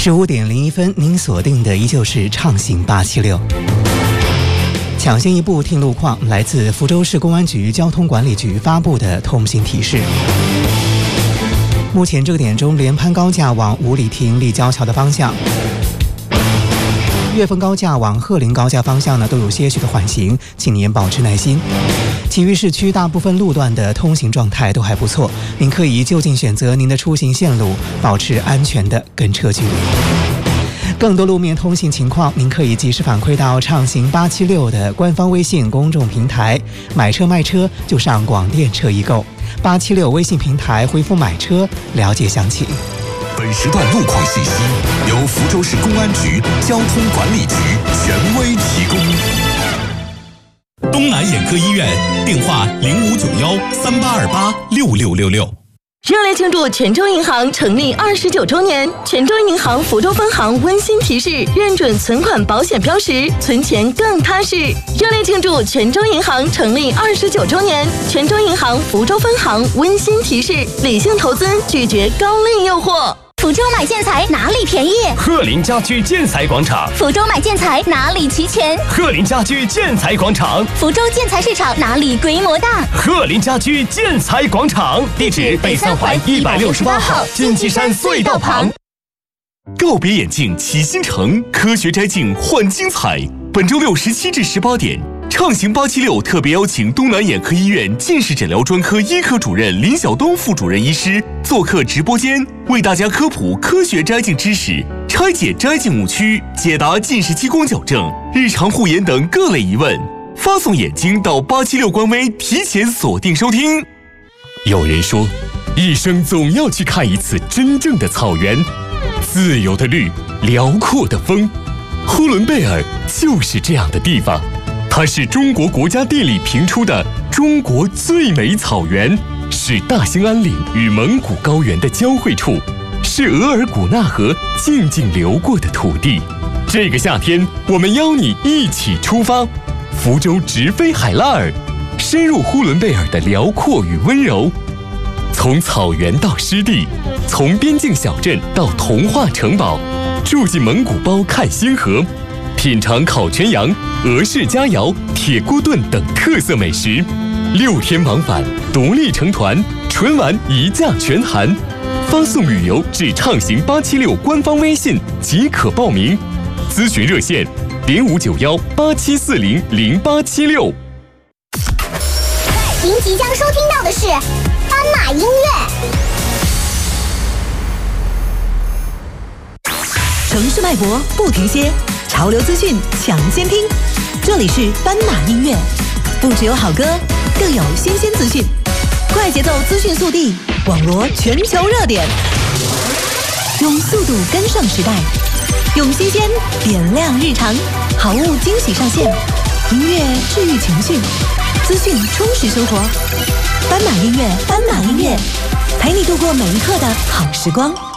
15:01，您锁定的依旧是畅行876。抢先一步听路况，来自福州市公安局交通管理局发布的通行提示。目前这个点中，联潘高架往五里亭立交桥的方向，岳峰高架往鹤林高架方向都有些许的缓行，请您保持耐心。其余市区大部分路段的通行状态都还不错，您可以就近选择您的出行线路，保持安全的跟车距离。更多路面通行情况，您可以及时反馈到畅行876的官方微信公众平台，买车卖车就上广电车易购，876微信平台回复买车了解详情。 本时段路况信息由福州市公安局交通管理局权威提供。 东南眼科医院电话059138286666。 热烈庆祝泉州银行成立29周年！泉州银行福州分行温馨提示：认准存款保险标识，存钱更踏实。热烈庆祝泉州银行成立29周年！泉州银行福州分行温馨提示：理性投资，拒绝高利诱惑。 福州买建材哪里便宜？ 鹤林家居建材广场。 福州买建材哪里齐全？ 鹤林家居建材广场。 福州建材市场哪里规模大？ 鹤林家居建材广场。地址：北三环168号金鸡山隧道旁。 告别眼镜起新城，科学摘镜换精彩。本周六17至18点，畅行876特别邀请东南眼科医院近视诊疗专科医科主任林晓东副主任医师做客直播间，为大家科普科学摘镜知识，拆解摘镜误区，解答近视激光矫正、日常护眼等各类疑问。发送眼睛到876官微，提前锁定收听。有人说，一生总要去看一次真正的草原，自由的绿，辽阔的风。呼伦贝尔就是这样的地方，它是中国国家地理评出的中国最美草原，是大兴安岭与蒙古高原的交汇处，是额尔古纳河静静流过的土地。这个夏天，我们邀你一起出发，福州直飞海拉尔，深入呼伦贝尔的辽阔与温柔。从草原到湿地，从边境小镇到童话城堡，住进蒙古包看星河，品尝烤全羊、俄式佳肴、铁锅炖等特色美食。6天往返，独立成团，纯玩一价全含。发送旅游至畅行876官方微信即可报名。咨询热线059187400876。 您即将收听到的是斑马音乐。 城市脉搏不停歇，潮流资讯抢先听。这里是斑马音乐，不只有好歌，更有新鲜资讯，快节奏资讯速递，网罗全球热点，用速度跟上时代，用新鲜点亮日常，好物惊喜上线，音乐治愈情绪，资讯充实生活。斑马音乐，斑马音乐，陪你度过每一刻的好时光。